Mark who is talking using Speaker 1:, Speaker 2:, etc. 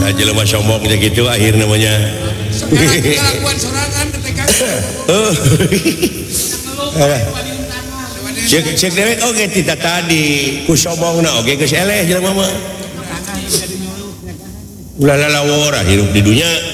Speaker 1: jelema sombong gitu akhir namanya.
Speaker 2: Kelakuan sorangan ketika
Speaker 1: cek dewek oge tita tadi ku sombongna oge geus eleh jelema mah. Ulah lalawora hirup di dunya